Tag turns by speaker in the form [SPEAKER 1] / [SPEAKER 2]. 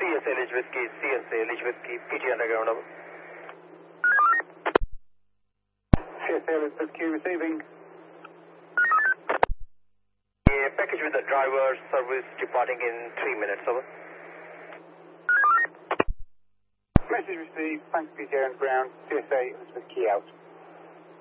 [SPEAKER 1] CSA Elizabeth Key, CSA Elizabeth Key, PT underground, over.
[SPEAKER 2] CSA Elizabeth Key receiving.
[SPEAKER 1] Package with the driver, service departing in 3 minutes, over.
[SPEAKER 2] Message received, thanks PJ underground, CSA Elizabeth Key out.